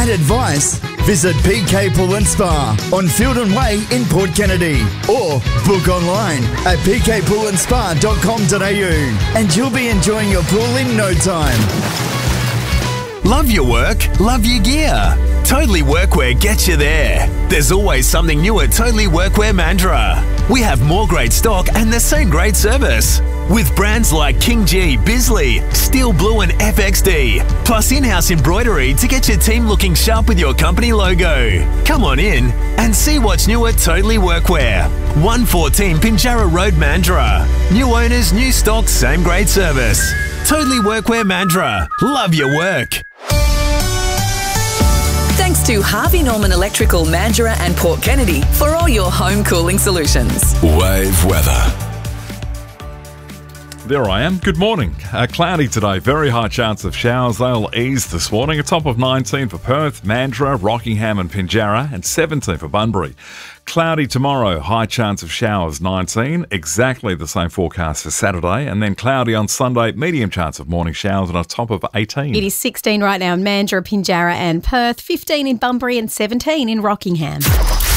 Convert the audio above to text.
and advice, visit PK Pool and Spa on Fielden Way in Port Kennedy or book online at pkpoolandspa.com.au and you'll be enjoying your pool in no time. Love your work, love your gear. Totally Workwear gets you there. There's always something new at Totally Workwear Mandurah. We have more great stock and the same great service. With brands like King G, Bisley, Steel Blue and FXD. Plus in-house embroidery to get your team looking sharp with your company logo. Come on in and see what's new at Totally Workwear. 114 Pinjarra Road, Mandurah. New owners, new stock, same great service. Totally Workwear Mandurah. Love your work. Thanks to Harvey Norman Electrical, Mandurah and Port Kennedy for all your home cooling solutions. Wave weather. There I am. Good morning. Cloudy today. Very high chance of showers. They'll ease this morning. A top of 19 for Perth, Mandurah, Rockingham and Pinjarra, and 17 for Bunbury. Cloudy tomorrow. High chance of showers, 19. Exactly the same forecast for Saturday. And then cloudy on Sunday. Medium chance of morning showers and a top of 18. It is 16 right now in Mandurah, Pinjarra and Perth, 15 in Bunbury and 17 in Rockingham.